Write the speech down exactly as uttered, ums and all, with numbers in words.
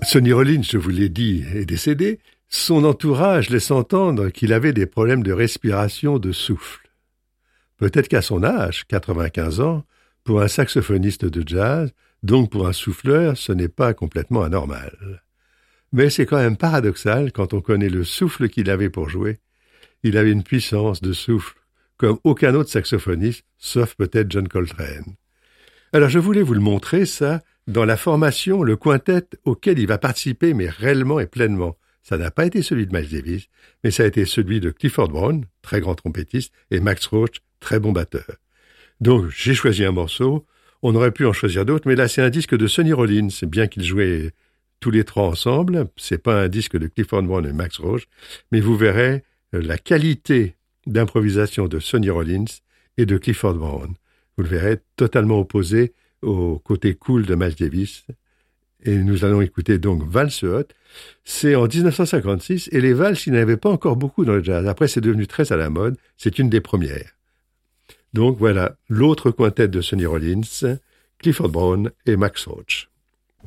Sonny Rollins, je vous l'ai dit, est décédé. Son entourage laisse entendre qu'il avait des problèmes de respiration, de souffle. Peut-être qu'à son âge, quatre-vingt-quinze ans, pour un saxophoniste de jazz, donc pour un souffleur, ce n'est pas complètement anormal. Mais c'est quand même paradoxal quand on connaît le souffle qu'il avait pour jouer. Il avait une puissance de souffle comme aucun autre saxophoniste, sauf peut-être John Coltrane. Alors je voulais vous le montrer, ça, dans la formation, le quintet auquel il va participer, mais réellement et pleinement. Ça n'a pas été celui de Miles Davis, mais ça a été celui de Clifford Brown, très grand trompettiste, et Max Roach, très bon batteur. Donc j'ai choisi un morceau, on aurait pu en choisir d'autres, mais là c'est un disque de Sonny Rollins, bien qu'ils jouaient tous les trois ensemble, c'est pas un disque de Clifford Brown et Max Roach, mais vous verrez la qualité d'improvisation de Sonny Rollins et de Clifford Brown. Vous le verrez, totalement opposé au côté cool de Miles Davis. Et nous allons écouter donc Valse Hot. C'est en dix-neuf cent cinquante-six, et les valses, il n'y en avait pas encore beaucoup dans le jazz. Après, c'est devenu très à la mode. C'est une des premières. Donc voilà, l'autre quintet de Sonny Rollins, Clifford Brown et Max Roach.